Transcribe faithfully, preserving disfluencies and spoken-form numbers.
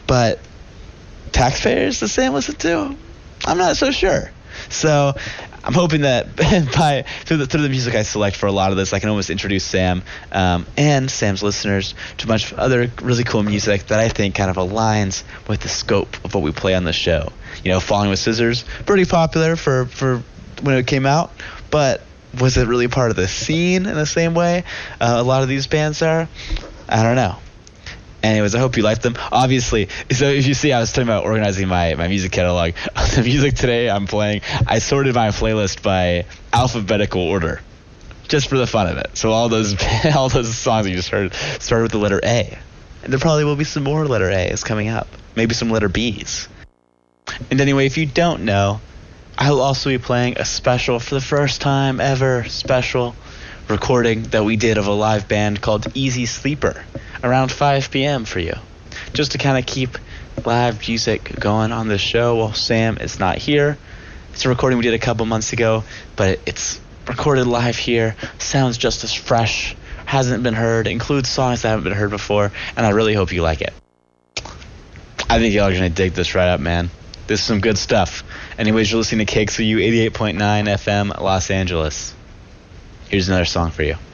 but taxpayers does Sam listen to? I'm not so sure. So I'm hoping that by through the, through the music I select for a lot of this, I can almost introduce Sam um, and Sam's listeners to a bunch of other really cool music that I think kind of aligns with the scope of what we play on the show. You know, Falling with Scissors, pretty popular for, for when it came out, but was it really part of the scene in the same way uh, a lot of these bands are? I don't know. Anyways, I hope you liked them. Obviously, so if you see, I was talking about organizing my, my music catalog. The music today I'm playing, I sorted my playlist by alphabetical order, just for the fun of it. So all those all those songs you just heard started with the letter A. And there probably will be some more letter A's coming up. Maybe some letter B's. And anyway, if you don't know, I will also be playing a special, for the first time ever, special recording that we did of a live band called Easy Sleeper around five p.m. for you, just to kind of keep live music going on the show while Sam is not here. It's a recording we did a couple months ago, but it's recorded live here, sounds just as fresh, hasn't been heard, includes songs that haven't been heard before, and I really hope you like it. I think y'all are going to dig this right up, man. This is some good stuff. Anyways, you're listening to K X L U eighty-eight point nine F M Los Angeles. Here's another song for you.